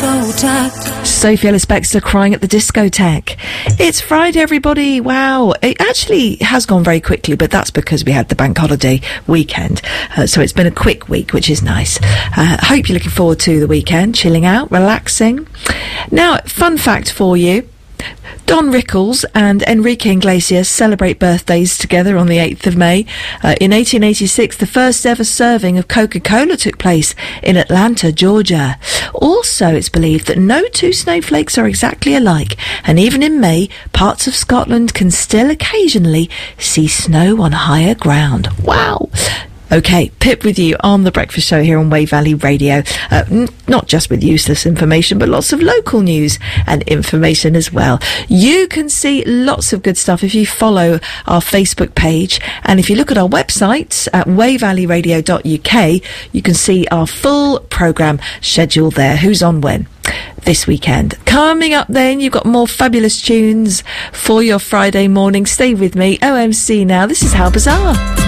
Sophie Ellis-Bextor crying at the discotheque. It's Friday, everybody. Wow. It actually has gone very quickly, but that's because we had the bank holiday weekend. So it's been a quick week, which is nice. Hope you're looking forward to the weekend, chilling out, relaxing. Now, fun fact for you. Don Rickles and Enrique Iglesias celebrate birthdays together on the 8th of May. In 1886, the first ever serving of Coca-Cola took place in Atlanta, Georgia. Also, it's believed that no two snowflakes are exactly alike, and even in May, parts of Scotland can still occasionally see snow on higher ground. Wow! Okay, Pip with you on The Breakfast Show here on Wave Valley Radio. Not just with useless information, but lots of local news and information as well. You can see lots of good stuff if you follow our Facebook page. And if you look at our website at wavevalleyradio.uk, you can see our full programme schedule there. Who's on when? This weekend. Coming up then, you've got more fabulous tunes for your Friday morning. Stay with me. OMC now. This is How Bizarre.